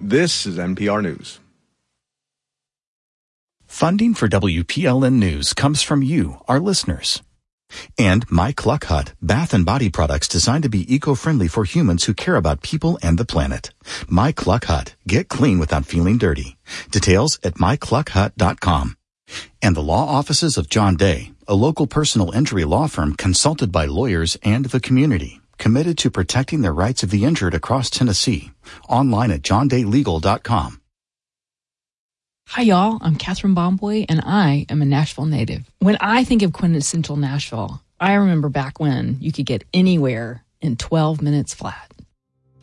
This is NPR News. Funding for WPLN News comes from you, our listeners. And My Cluck Hut, bath and body products designed to be eco-friendly for humans who care about people and the planet. My Cluck Hut. Get clean without feeling dirty. Details at mycluckhut.com. And the law offices of John Day, a local personal injury law firm consulted by lawyers and the community, committed to protecting the rights of the injured across Tennessee. Online at johndaylegal.com. Hi, y'all. I'm Catherine Bomboy, and I am a Nashville native. When I think of quintessential Nashville, I remember back when you could get anywhere in 12 minutes flat.